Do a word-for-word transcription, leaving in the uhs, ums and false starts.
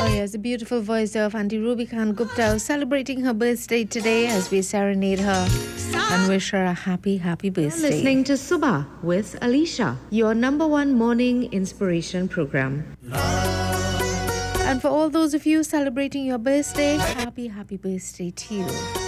Oh yes, the beautiful voice of Auntie Ruby Khan Gupta celebrating her birthday today as we serenade her and wish her a happy, happy birthday. Listening to Subha with Alicia, your number one morning inspiration program. And for all those of you celebrating your birthday, happy, happy birthday to you.